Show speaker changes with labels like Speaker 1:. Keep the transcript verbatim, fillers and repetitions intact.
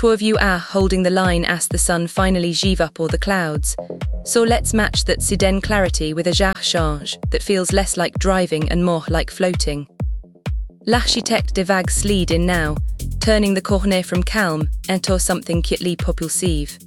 Speaker 1: Two of you are holding the line as the sun finally give up all the clouds. So let's match that sudden clarity with a jar change that feels less like driving and more like floating. L'architecte de vagues slide in now, turning the cornet from calm into something quietly propulsive.